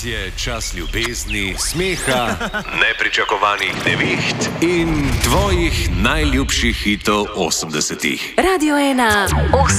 je čas ljubezni, smeha, nepričakovanih neviht in tvojih najljubših hitov 80-ih. Radio 1.